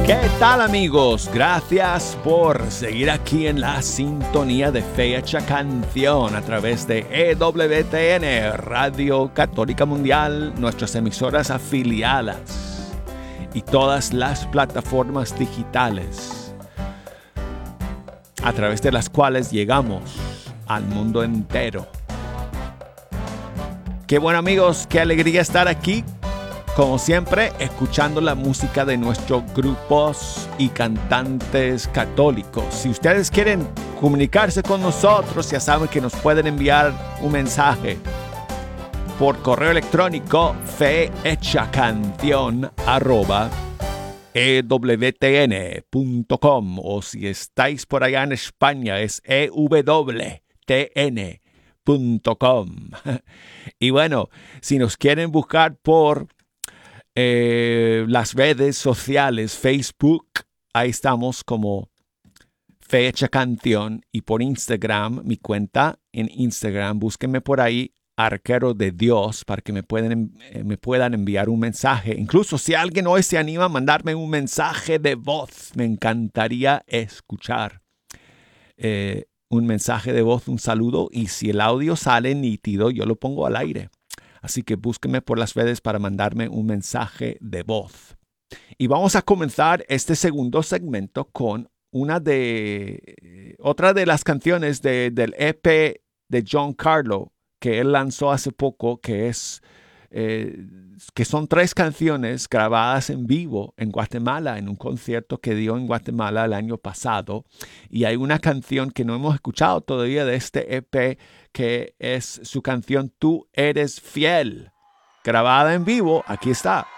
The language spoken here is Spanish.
¿Qué tal, amigos? Gracias por seguir aquí en la sintonía de Fecha Canción a través de EWTN, Radio Católica Mundial, nuestras emisoras afiliadas y todas las plataformas digitales a través de las cuales llegamos al mundo entero. Qué bueno, amigos, qué alegría estar aquí. Como siempre, escuchando la música de nuestros grupos y cantantes católicos. Si ustedes quieren comunicarse con nosotros, ya saben que nos pueden enviar un mensaje por correo electrónico fehechacanción@ewtn.com, o si estáis por allá en España es ewtn.com. Y bueno, si nos quieren buscar por las redes sociales, Facebook, ahí estamos como Fecha Canción, y por Instagram, mi cuenta en Instagram, búsquenme por ahí, Arquero de Dios, para que me puedan enviar un mensaje. Incluso si alguien hoy se anima a mandarme un mensaje de voz, me encantaría escuchar un mensaje de voz, un saludo, y si el audio sale nítido, yo lo pongo al aire. Así que búsquenme por las redes para mandarme un mensaje de voz. Y vamos a comenzar este segundo segmento con otra de las canciones del EP de John Carlo que él lanzó hace poco, que son 3 canciones grabadas en vivo en Guatemala, en un concierto que dio en Guatemala el año pasado. Y hay una canción que no hemos escuchado todavía de este EP, que es su canción Tú Eres Fiel, grabada en vivo. Aquí está.